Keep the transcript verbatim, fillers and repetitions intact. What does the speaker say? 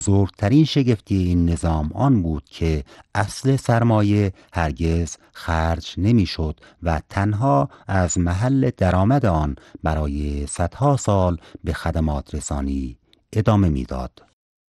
بزرگترین شگفتی این نظام آن بود که اصل سرمایه هرگز خرج نمیشد و تنها از محل درآمد آن برای صدها سال به خدمات رسانی ادامه میداد.